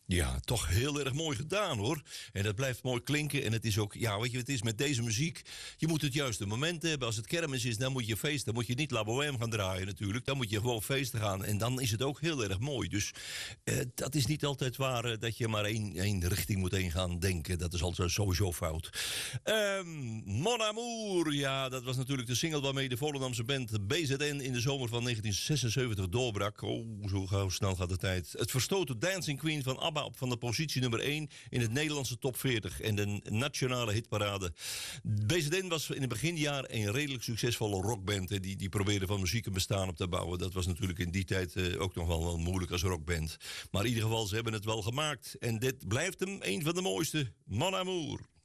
Ja, toch heel erg mooi gedaan, hoor. En dat blijft mooi klinken. En het is ook, ja, weet je, het is met deze muziek. Je moet het juiste moment hebben. Als het kermis is, dan moet je feesten. Dan moet je niet La Bohème gaan draaien, natuurlijk. Dan moet je gewoon feesten gaan. En dan is het ook heel erg mooi. Dus dat is niet altijd waar dat je maar één richting moet heen gaan denken. Dat is altijd sowieso fout. Mon Amour, ja, dat was natuurlijk de single waarmee de Volendamse band BZN in de zomer van 1976 doorbrak. Oh, zo gauw snel gaat de tijd. Het verstoten Dancing Queen van ABBA op van de positie nummer 1 in het Nederlandse top 40 en de nationale hitparade. BZN was in het beginjaar een redelijk succesvolle rockband. Die probeerde van muziek een bestaan op te bouwen. Dat was natuurlijk in die tijd ook nog wel moeilijk als rockband. Maar in ieder geval, ze hebben het wel gemaakt. En dit blijft hem een van de mooiste. Mon Amour.